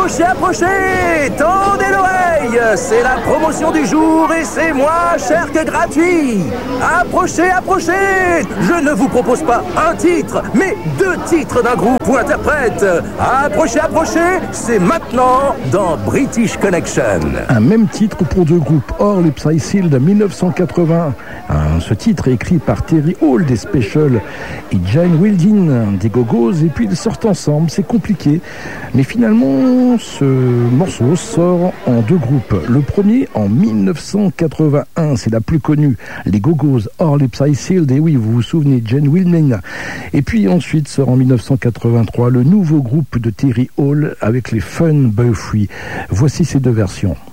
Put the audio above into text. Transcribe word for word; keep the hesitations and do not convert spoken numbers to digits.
Approchez, approchez, tendez l'oreille, c'est la promotion du jour et c'est moins cher que gratuit. Approchez, approchez, je ne vous propose pas un titre, mais deux titres d'un groupe ou interprète. Approchez, approchez, c'est maintenant dans British Connection. Un même titre pour deux groupes, Or les Psy-Sealed mille neuf cent quatre-vingts. Ce titre est écrit par Terry Hall des Special et Jane Wilding des Go-Go's, et puis ils sortent ensemble, c'est compliqué. Mais finalement, ce morceau sort en deux groupes. Le premier en mille neuf cent quatre-vingt-un, c'est la plus connue, les Go-Go's, Or les Psy-Sealed, et oui, vous vous souvenez, Jane Wilding. Et puis ensuite sort en mille neuf cent quatre-vingt-trois le nouveau groupe de Terry Hall avec les Fun Boy Free. Voici ces deux versions.